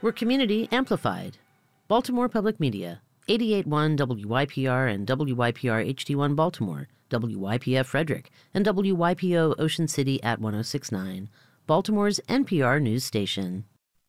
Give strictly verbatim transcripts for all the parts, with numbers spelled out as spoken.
We're community amplified. Baltimore Public Media, eighty-eight point one W Y P R and W Y P R H D one Baltimore, W Y P F Frederick, and W Y P O Ocean City at one oh six point nine, Baltimore's N P R news station.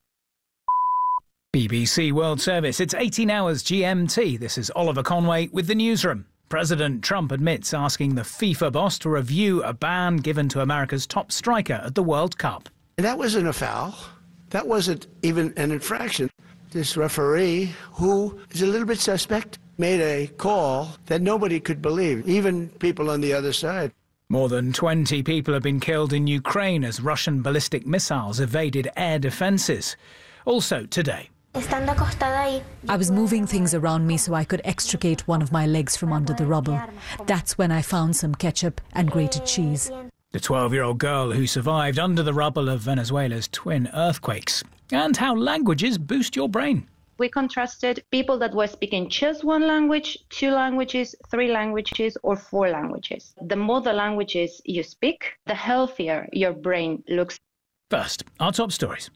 B B C World Service, it's eighteen hours G M T. This is Oliver Conway with the newsroom. President Trump admits asking the FIFA boss to review a ban given to America's top striker at the World Cup. That wasn't a foul. That wasn't even an infraction. This referee, who is a little bit suspect, made a call that nobody could believe, even people on the other side. More than twenty people have been killed in Ukraine as Russian ballistic missiles evaded air defences. Also today. I was moving things around me so I could extricate one of my legs from under the rubble. That's when I found some ketchup and grated cheese. The twelve-year-old girl who survived under the rubble of Venezuela's twin earthquakes. And how languages boost your brain. We contrasted people that were speaking just one language, two languages, three languages, or four languages. The more the languages you speak, the healthier your brain looks. First, our top stories.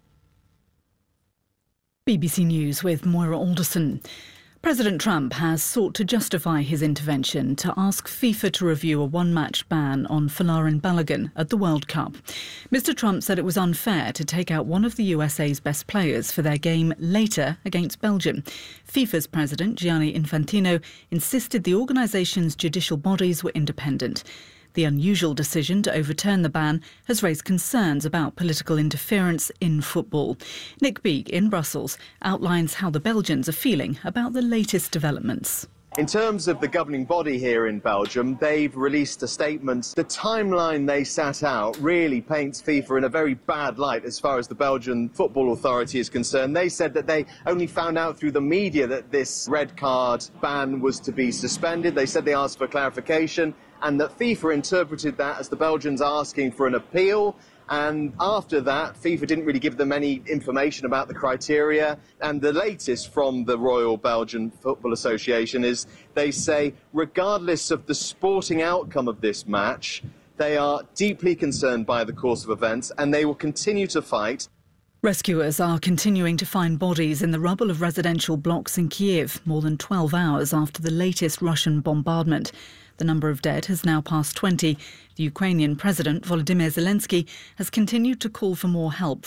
B B C News with Moira Alderson. President Trump has sought to justify his intervention to ask FIFA to review a one-match ban on Folarin Balogun at the World Cup. Mister Trump said it was unfair to take out one of the U S A's best players for their game later against Belgium. FIFA's president, Gianni Infantino, insisted the organisation's judicial bodies were independent. The unusual decision to overturn the ban has raised concerns about political interference in football. Nick Beek in Brussels outlines how the Belgians are feeling about the latest developments. In terms of the governing body here in Belgium, they've released a statement. The timeline they set out really paints FIFA in a very bad light as far as the Belgian Football Authority is concerned. They said that they only found out through the media that this red card ban was to be suspended. They said they asked for clarification, and that FIFA interpreted that as the Belgians asking for an appeal. And after that, FIFA didn't really give them any information about the criteria. And the latest from the Royal Belgian Football Association is they say, regardless of the sporting outcome of this match, they are deeply concerned by the course of events and they will continue to fight. Rescuers are continuing to find bodies in the rubble of residential blocks in Kiev more than twelve hours after the latest Russian bombardment. The number of dead has now passed twenty. The Ukrainian President Volodymyr Zelensky has continued to call for more help